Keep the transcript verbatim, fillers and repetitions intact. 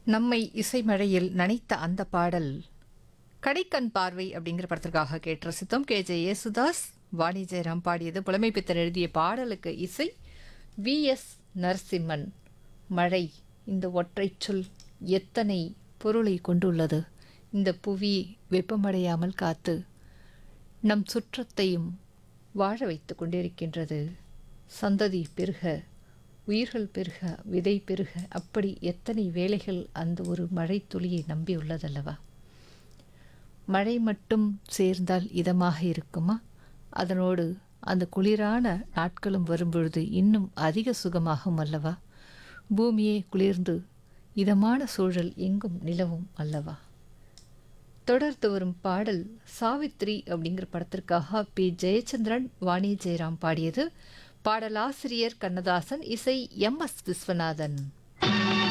நம்மை இசைமழையில் நனைத்த அந்த பாடல் கடைக்கண் பார்வை அப்படிங்கிற படத்திற்காக கேட்டு ரசித்தோம். கே ஜே யேசுதாஸ், வாணி ஜெயராம் பாடியது. புலமை பித்தன் எழுதிய பாடலுக்கு இசை வி எஸ் நரசிம்மன். மழை, இந்த ஒற்றைச் சொல் எத்தனை பொருளை கொண்டுள்ளது. இந்த புவி வெப்பமடையாமல் காத்து நம் சுற்றத்தையும் வாழ வைத்து கொண்டிருக்கின்றது. சந்ததி பெருக, உயிர்கள் பெருக, விதை பெருக, அப்படி எத்தனை வேலைகள் அந்த ஒரு மழை துளியை நம்பியுள்ளதல்லவா. மழை மட்டும் சேர்ந்தால் இதமாக இருக்குமா? அதனோடு அந்த குளிரான நாட்களும் வரும்பொழுது இன்னும் அதிக சுகமாகும் அல்லவா. பூமியே குளிர்ந்து இதமான சூழல் எங்கும் நிலவும் அல்லவா. தொடர்ந்து வரும் பாடல் சாவித்ரி அப்படிங்கிற படத்திற்காக பி ஜெயச்சந்திரன், வாணி ஜெயராம் பாடியது. பாடலாசிரியர் கண்ணதாசன், இசை எம் எஸ் விஸ்வநாதன்.